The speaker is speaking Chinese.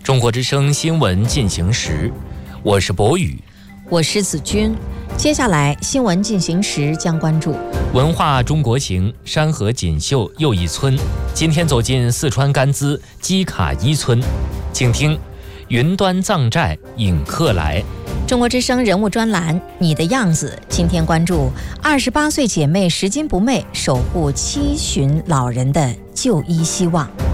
中国之声新闻进行时，我是博宇， 我是子君。接下来新闻进行时将关注文化中国行，山河锦绣又一村。今天走进四川甘孜基卡伊村，请听云端藏寨引客来。 中国之声人物专栏你的样子，今天关注28岁姐妹拾金不昧，守护七旬老人的就医希望。